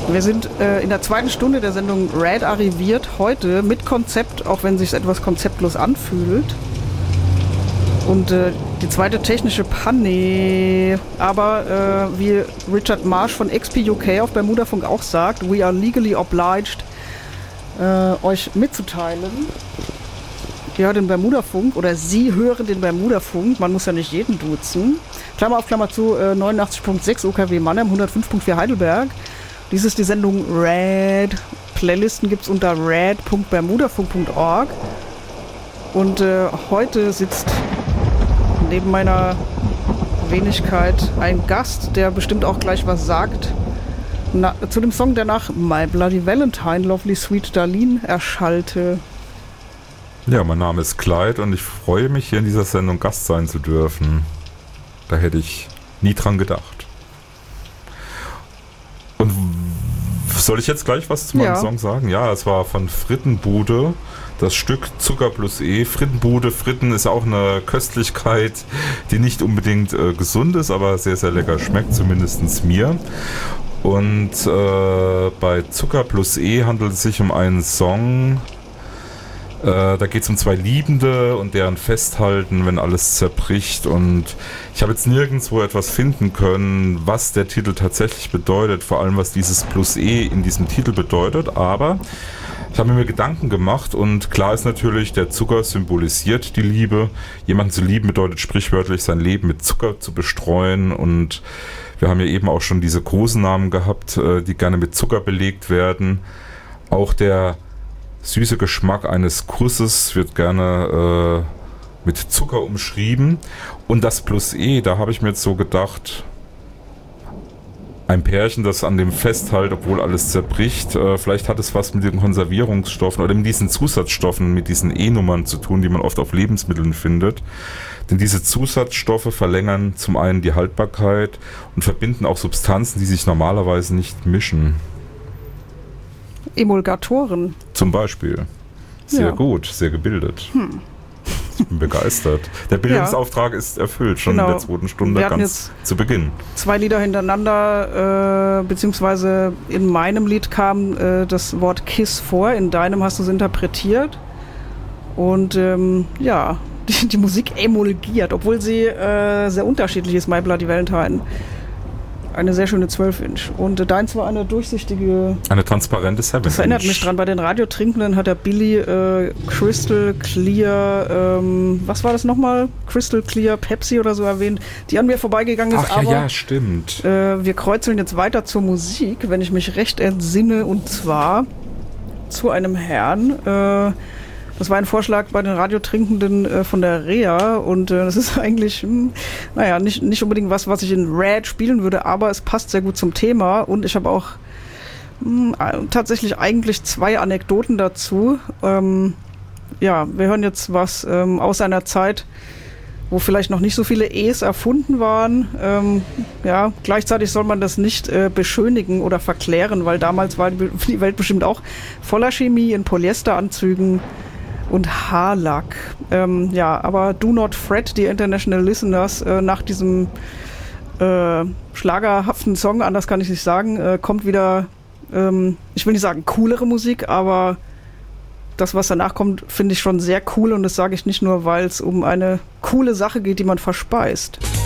Wir sind in der zweiten Stunde der Sendung Red arriviert, heute mit Konzept, auch wenn es sich etwas konzeptlos anfühlt. Und die zweite technische Panne, aber wie Richard Marsh von XP UK auf Bermudafunk auch sagt, we are legally obliged, euch mitzuteilen. Ihr hört den Bermudafunk oder Sie hören den Bermudafunk, man muss ja nicht jeden duzen. Klammer auf Klammer zu, 89.6 UKW Mannheim, 105.4 Heidelberg. Dies ist die Sendung Red. Playlisten gibt es unter red.bermudafunk.org. Und heute sitzt neben meiner Wenigkeit ein Gast, der bestimmt auch gleich was sagt. Zu dem Song, der nach My Bloody Valentine, Lovely Sweet Darlene erschallte. Ja, mein Name ist Clyde und ich freue mich, hier in dieser Sendung Gast sein zu dürfen. Da hätte ich nie dran gedacht. Und soll ich jetzt gleich was zu meinem Song sagen? Ja, es war von Frittenbude, das Stück Zucker plus E. Frittenbude, Fritten ist auch eine Köstlichkeit, die nicht unbedingt gesund ist, aber sehr, sehr lecker schmeckt, zumindest mir. Und bei Zucker plus E handelt es sich um einen Song, da geht es um zwei Liebende und deren Festhalten, wenn alles zerbricht. Und ich habe jetzt nirgendwo etwas finden können, was der Titel tatsächlich bedeutet, vor allem was dieses Plus E in diesem Titel bedeutet. Aber ich habe mir Gedanken gemacht und klar ist natürlich, der Zucker symbolisiert die Liebe. Jemanden zu lieben bedeutet sprichwörtlich, sein Leben mit Zucker zu bestreuen. Und wir haben ja eben auch schon diese Kosenamen gehabt, die gerne mit Zucker belegt werden. Auch der süße Geschmack eines Kusses wird gerne mit Zucker umschrieben. Und das Plus E, da habe ich mir jetzt so gedacht, ein Pärchen, das an dem festhält, obwohl alles zerbricht, vielleicht hat es was mit den Konservierungsstoffen oder mit diesen Zusatzstoffen, mit diesen E-Nummern zu tun, die man oft auf Lebensmitteln findet. Denn diese Zusatzstoffe verlängern zum einen die Haltbarkeit und verbinden auch Substanzen, die sich normalerweise nicht mischen. Emulgatoren. Zum Beispiel. Sehr gut, sehr gebildet. Ich bin begeistert. Der Bildungsauftrag ist erfüllt, schon in der zweiten Stunde ganz zu Beginn. 2 Lieder hintereinander, beziehungsweise in meinem Lied kam das Wort Kiss vor, in deinem hast du es interpretiert. Und die Musik emulgiert, obwohl sie sehr unterschiedlich ist, My Bloody Valentine. Eine sehr schöne 12-Inch. Und deins war eine durchsichtige... Eine transparente 7-Inch. Das erinnert mich dran. Bei den Radiotrinkenden hat der Billy Crystal Clear, was war das nochmal? Crystal Clear Pepsi oder so erwähnt, die an mir vorbeigegangen ist. Ach ja, stimmt. Wir kreuzeln jetzt weiter zur Musik, wenn ich mich recht entsinne, und zwar zu einem Herrn, das war ein Vorschlag bei den Radiotrinkenden von der Rea und das ist eigentlich, nicht unbedingt was ich in Red spielen würde, aber es passt sehr gut zum Thema und ich habe auch tatsächlich eigentlich 2 Anekdoten dazu. Wir hören jetzt was aus einer Zeit, wo vielleicht noch nicht so viele E's erfunden waren. Gleichzeitig soll man das nicht beschönigen oder verklären, weil damals war die Welt bestimmt auch voller Chemie in Polyesteranzügen und Haarlack. Aber Do Not Fret, die International Listeners, nach diesem schlagerhaften Song, anders kann ich nicht sagen, kommt wieder, ich will nicht sagen coolere Musik, aber das, was danach kommt, finde ich schon sehr cool und das sage ich nicht nur, weil es um eine coole Sache geht, die man verspeist.